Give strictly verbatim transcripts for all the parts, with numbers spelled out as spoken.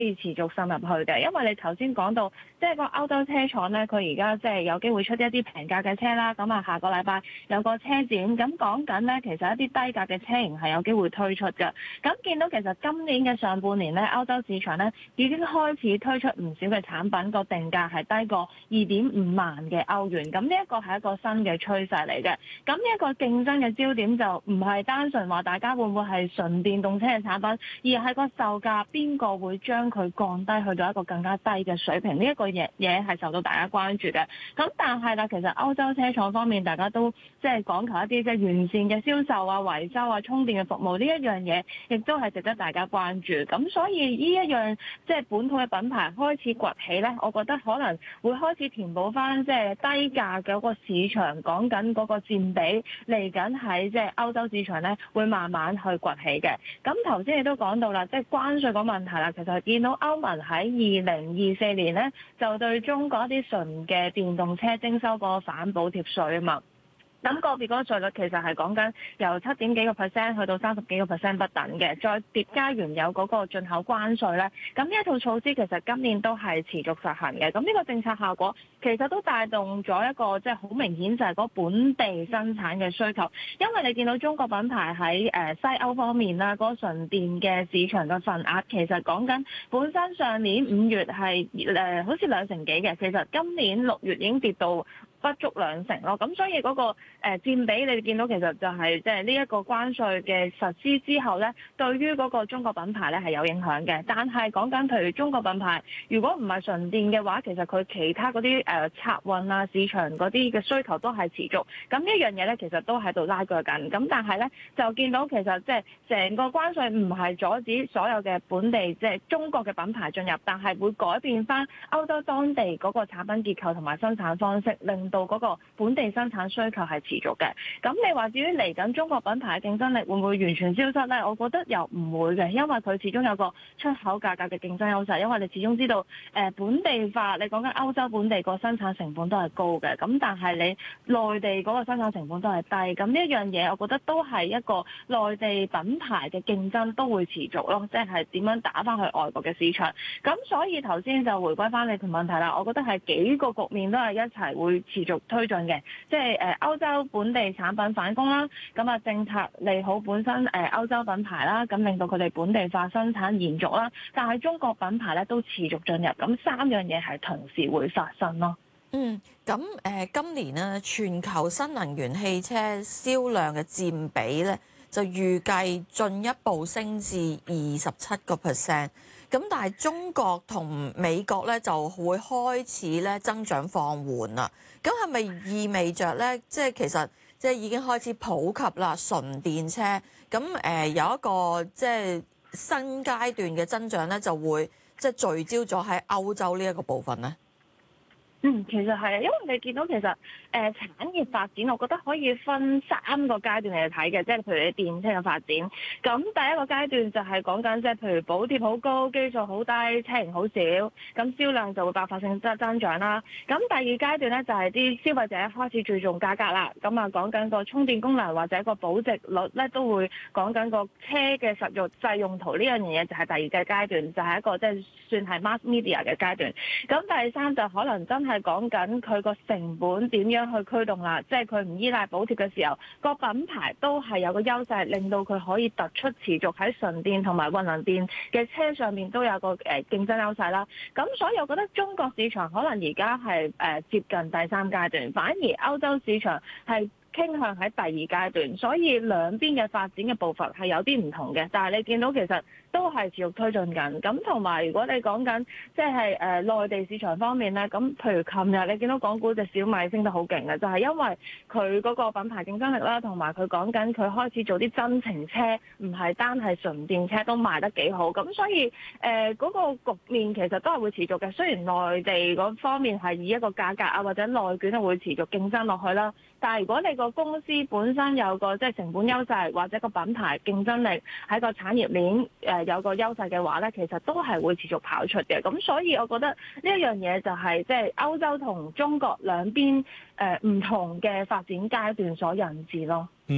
持續滲入去嘅，因為你頭先講到，即係個歐洲車廠咧，佢而家即係有機會出一啲平價嘅車啦。咁啊，下個禮拜有個車展，咁講緊咧，其實一啲低價嘅車型係有機會推出嘅。咁見到其實今年嘅上半年咧，歐洲市場咧已經開始推出唔少嘅產品，個定價係低過二點五萬嘅歐元。咁呢一個係一個新嘅趨勢嚟嘅。咁呢一個競爭嘅焦點就唔係單純話大家會唔會係純電動車嘅產品，而係個售價邊個會將佢降低去到一個更加低嘅水平，呢一個嘢嘢係受到大家關注嘅。咁但係啦，其實歐洲車廠方面，大家都即係講求一啲即係完善嘅銷售啊、維修啊、充電嘅服務，呢一樣嘢亦都係值得大家關注。咁所以呢一樣即係本土嘅品牌開始崛起咧，我覺得可能會開始填補翻即係低價嘅嗰個市場，講緊嗰個佔比嚟緊喺即係歐洲市場咧，會慢慢去崛起嘅。咁頭先你都講到啦，即係關稅個問題啦，其實見到歐盟喺二零二四年咧，就對中國一啲純嘅電動車徵收個反補貼稅啊嘛。咁個別嗰個稅率其實係講緊由七點幾個 percent 去到三十幾個 percent 不等嘅，再疊加原有嗰個進口關稅咧。咁呢一套措施其實今年都係持續實行嘅。咁呢個政策效果其實都帶動咗一個即係好明顯就係嗰本地生產嘅需求，因為你見到中國品牌喺誒西歐方面啦，嗰個純電嘅市場嘅份額其實講緊本身上年五月係誒好似兩成幾嘅，其實今年六月已經跌到不足兩成咯。咁所以嗰個誒佔比你哋見到其實就係即係呢一個關稅嘅實施之後咧，對於嗰個中國品牌咧係有影響嘅。但係講緊譬如中國品牌，如果唔係純電嘅話，其實佢其他嗰啲誒拆運啊、市場嗰啲嘅需求都係持續。咁呢一樣嘢咧，其實都喺度拉鋸緊。咁但係咧就見到其實即係成個關稅唔係阻止所有嘅本地即係中國嘅品牌進入，但係會改變翻歐洲當地嗰個產品結構同埋生產方式，令到嗰個本地生產需求係持續嘅。咁你話至於嚟緊中國品牌嘅競爭力會唔會完全消失呢？我覺得又唔會嘅，因為佢始終有個出口價格嘅競爭優勢。因為你始終知道，誒本地化，你講緊歐洲本地個生產成本都係高嘅，咁但係你內地嗰個生產成本都係低。咁呢一樣嘢，我覺得都係一個內地品牌嘅競爭都會持續咯，即係點樣打翻去外國嘅市場。咁所以頭先就回歸翻你條問題啦，我覺得係幾個局面都係一齊會持續推進嘅，即係誒歐洲本地產品反攻啦，咁啊政策利好本身誒歐洲品牌啦，咁令到佢哋本地化生產延續啦，但係中國品牌咧都持續進入，咁三樣嘢係同時會發生咯。 嗯，咁誒、呃、今年咧全球新能源汽車銷量嘅佔比咧就預計進一步升至二十七個 percent，咁但係中國同美國咧就會開始咧增長放緩啦。咁係咪意味着咧，即係其實即係已經開始普及啦純電車？咁誒、呃、有一個即係新階段嘅增長咧，就會即係聚焦咗喺歐洲呢一個部分咧。 嗯，其實係啊，因為你見到其實誒、呃、產業發展，我覺得可以分三個階段嚟睇嘅，即係譬如你電車嘅發展。咁第一個階段就係講緊即係譬如補貼好高、基數好低、車型好少，咁銷量就會爆發性增增長啦。咁第二階段咧就係啲消費者開始注重價格啦。咁啊講緊個充電功能或者個保值率咧，都會講緊個車嘅實用際用途呢樣嘢，就係第二個階段，就係、是、一個即係算係 mass media 嘅階段。咁第三就可能真係係講緊佢個成本點樣去驅動啦，即係佢唔依賴補貼嘅時候，個品牌都係有個優勢，令到佢可以突出持續喺純電同埋混能電嘅車上面都有個誒競爭優勢啦。咁所以我覺得中國市場可能而家係誒接近第三階段，反而歐洲市場係傾向喺第二階段，所以兩邊嘅發展嘅步伐係有啲唔同嘅。但係你見到其實都係持續推進緊。咁同埋如果你講緊即係誒內地市場方面咧，咁譬如琴日你見到港股隻小米升得好勁嘅，就係因為佢嗰個品牌競爭力啦，同埋佢講緊佢開始做啲真程車，唔係單係純電車都賣得幾好。咁所以誒嗰個局面其實都係會持續嘅。雖然內地嗰方面係以一個價格啊或者內卷係會持續競爭落去啦，但係如果你個公司本身有個即係成本優勢，或者個品牌競爭力喺個產業鏈誒有個優勢嘅話咧，其實都係會持續跑出嘅。咁所以我覺得呢一樣嘢就係即係歐洲同中國兩邊誒唔同嘅發展階段所引致咯。 嗯。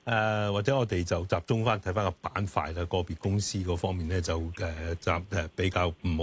誒或者我哋就集中翻睇翻個板塊啦，個別公司嗰方面咧就誒集誒比較唔